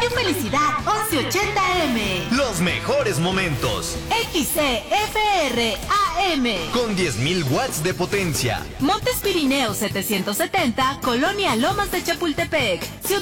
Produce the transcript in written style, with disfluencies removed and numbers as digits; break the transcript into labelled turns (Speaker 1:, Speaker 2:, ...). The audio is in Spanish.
Speaker 1: Radio Felicidad 1180M.
Speaker 2: Los mejores momentos.
Speaker 1: XCFR AM.
Speaker 2: Con 10.000 watts de potencia.
Speaker 1: Montes Pirineos 770, Colonia Lomas de Chapultepec.